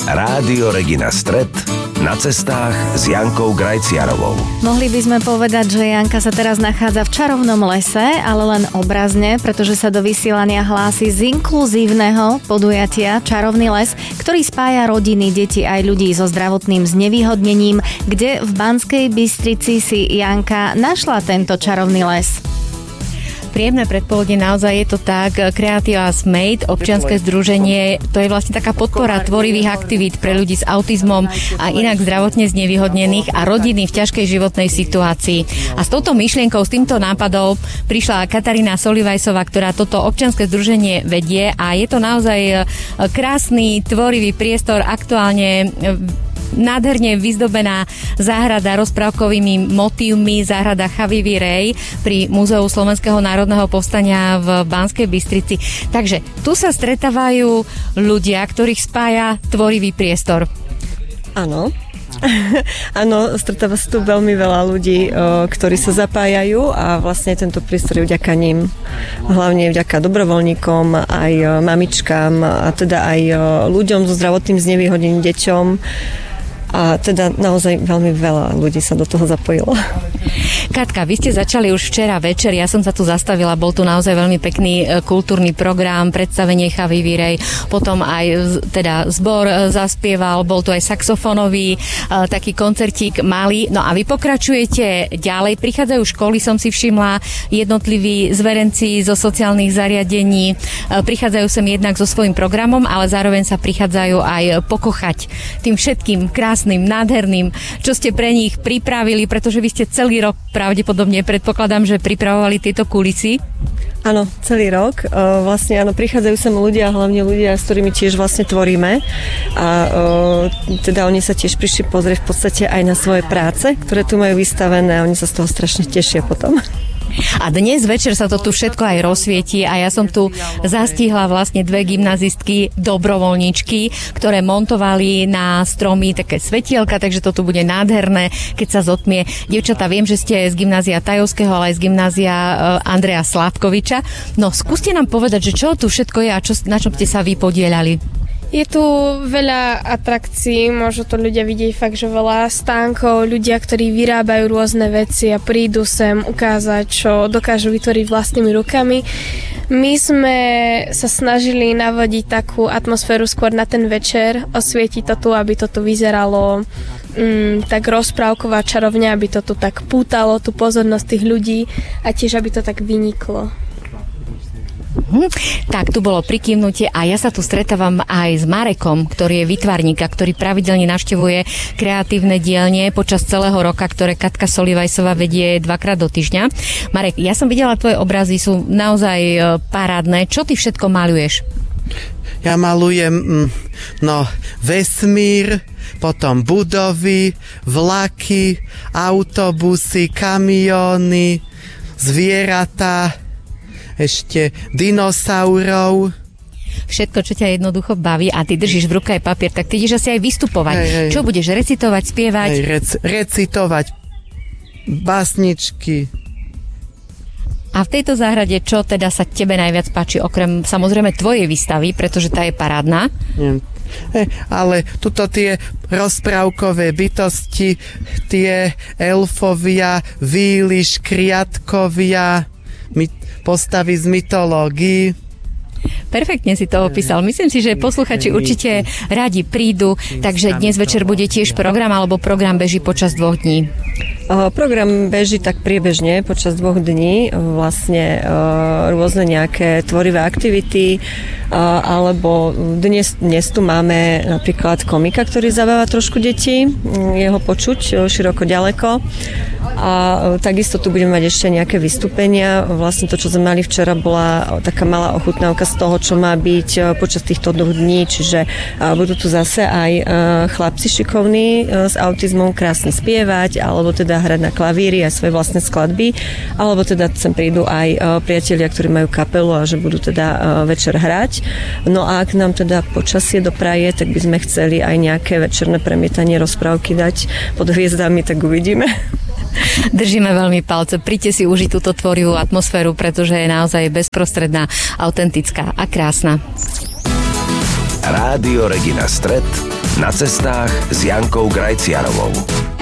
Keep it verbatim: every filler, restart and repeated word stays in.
Rádio Regina Stret na cestách s Jankou Grajciarovou. Mohli by sme povedať, že Janka sa teraz nachádza v čarovnom lese, ale len obrazne, pretože sa do vysielania hlási z inkluzívneho podujatia Čarovný les, ktorý spája rodiny, deti aj ľudí so zdravotným znevýhodnením, kde v Banskej Bystrici si Janka našla tento čarovný les. Príjemné predpoludne, naozaj je to tak. Creativa Made, občianske združenie, to je vlastne taká podpora tvorivých aktivít pre ľudí s autizmom a inak zdravotne znevýhodnených a rodiny v ťažkej životnej situácii. A s touto myšlienkou, s týmto nápadom prišla Katarína Solivajsová, ktorá toto občianske združenie vedie a je to naozaj krásny, tvorivý priestor, aktuálne nádherne vyzdobená záhrada rozprávkovými motívmi, záhrada Chavivý rej pri Múzeu Slovenského národného povstania v Banskej Bystrici. Takže tu sa stretávajú ľudia, ktorých spája tvorivý priestor. Áno. Áno, stretáva sa tu veľmi veľa ľudí, ktorí sa zapájajú a vlastne tento prístroj je vďaka ním. Hlavne vďaka dobrovoľníkom, aj mamičkám a teda aj ľuďom so zdravotným znevýhodnením, deťom. A teda naozaj veľmi veľa ľudí sa do toho zapojilo. Katka, vy ste začali už včera večer, ja som sa tu zastavila, bol tu naozaj veľmi pekný kultúrny program, predstavenie Chavivý rej, potom aj teda zbor zaspieval, bol tu aj saxofónový taký koncertík malý. No a vy pokračujete ďalej, prichádzajú školy, som si všimla, jednotliví zverenci zo sociálnych zariadení, prichádzajú sem jednak so svojím programom, ale zároveň sa prichádzajú aj pokochať tým všetkým krásnym, nádherným, čo ste pre nich pripravili, pretože vy ste celý rok pravdepodobne, predpokladám, že pripravovali tieto kulisy. Áno, celý rok. Vlastne áno, prichádzajú sem ľudia, hlavne ľudia, s ktorými tiež vlastne tvoríme. A teda oni sa tiež prišli pozrieť v podstate aj na svoje práce, ktoré tu majú vystavené a oni sa z toho strašne tešia potom. A dnes večer sa to tu všetko aj rozsvietí a ja som tu zastihla vlastne dve gymnazistky, dobrovoľníčky, ktoré montovali na stromy také svetielka, takže to tu bude nádherné, keď sa zotmie. Dievčatá, viem, že ste z gymnázia Tajovského, ale aj z gymnázia Andreja Slávkoviča. No, skúste nám povedať, že čo tu všetko je a čo, na čom ste sa vy podieľali? Je tu veľa atrakcií, môžu to ľudia vidieť fakt, že veľa stánkov, ľudia, ktorí vyrábajú rôzne veci a prídu sem ukázať, čo dokážu vytvoriť vlastnými rukami. My sme sa snažili navodiť takú atmosféru skôr na ten večer, osvietiť to tu, aby to tu vyzeralo mm, tak rozprávková čarovňa, aby to tu tak pútalo, tú pozornosť tých ľudí a tiež, aby to tak vyniklo. Hm. Tak, tu bolo prikývnutie a ja sa tu stretávam aj s Marekom, ktorý je výtvarník a ktorý pravidelne navštevuje kreatívne dielne počas celého roka, ktoré Katka Solivajsová vedie dvakrát do týždňa. Marek, ja som videla tvoje obrazy, sú naozaj parádne. Čo ty všetko maľuješ? Ja malujem no, vesmír, potom budovy, vlaky, autobusy, kamióny, zvieratá, ešte dinosaurov. Všetko, čo ťa jednoducho baví a ty držíš v ruke aj papier, tak ty ideš asi aj vystupovať. Hej, hej. Čo budeš recitovať, spievať? Hej, rec, recitovať básničky. A v tejto záhrade, čo teda sa tebe najviac páči, okrem samozrejme tvojej výstavy, pretože tá je parádna? Nie. Hey, ale tuto tie rozprávkové bytosti, tie elfovia, víly, škriatkovia, my, postavy z mytológií. Perfektne si to opísal. Myslím si, že posluchači určite radi prídu, takže dnes večer bude tiež program, alebo program beží počas dvoch dní? Program beží tak priebežne počas dvoch dní, vlastne rôzne nejaké tvorivé aktivity, alebo dnes, dnes tu máme napríklad komika, ktorý zabáva trošku detí, jeho počuť široko ďaleko a takisto tu budeme mať ešte nejaké vystúpenia. Vlastne to, čo sme mali včera, bola taká malá ochutnávka z toho, čo má byť počas týchto dvoch dní, čiže budú tu zase aj chlapci šikovní s autizmom krásne spievať, alebo teda hrať na klavíri aj svoje vlastné skladby, alebo teda sem prídu aj priatelia, ktorí majú kapelu a že budú teda večer hrať. No a ak nám teda počasie dopraje, tak by sme chceli aj nejaké večerné premietanie rozprávky dať pod hviezdami, tak uvidíme. Držíme veľmi palce. Príďte si užiť túto tvorivú atmosféru, pretože je naozaj bezprostredná, autentická a krásna. Rádio Regina Stret, Na cestách s Jankou Grajciarovou.